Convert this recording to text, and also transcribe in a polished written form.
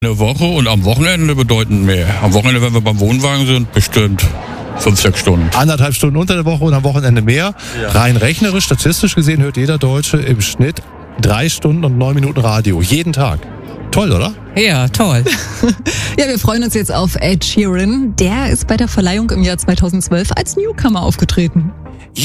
Eine Woche und am Wochenende bedeutend mehr. Am Wochenende, wenn wir beim Wohnwagen sind, bestimmt 5-6 Stunden. 1,5 Stunden unter der Woche und am Wochenende mehr. Ja. Rein rechnerisch, statistisch gesehen, hört jeder Deutsche im Schnitt 3 Stunden und 9 Minuten Radio. Jeden Tag. Toll, oder? Ja, toll. Ja, wir freuen uns jetzt auf Ed Sheeran. Der ist bei der Verleihung im Jahr 2012 als Newcomer aufgetreten.